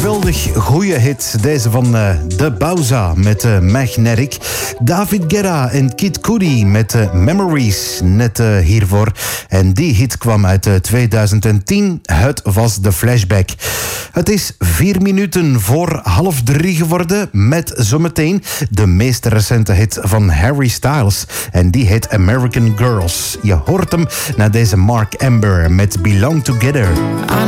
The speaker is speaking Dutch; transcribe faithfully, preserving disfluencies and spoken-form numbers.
geweldig goeie hit. Deze van uh, De Bauza met uh, Magnetic. David Guetta en Kid Cudi met uh, Memories net uh, hiervoor. En die hit kwam uit uh, tweeduizend tien. Het was de Flashback. Het is vier minuten voor half drie geworden. Met zometeen de meest recente hit van Harry Styles. En die heet American Girls. Je hoort hem naar deze Mark Amber met Belong Together.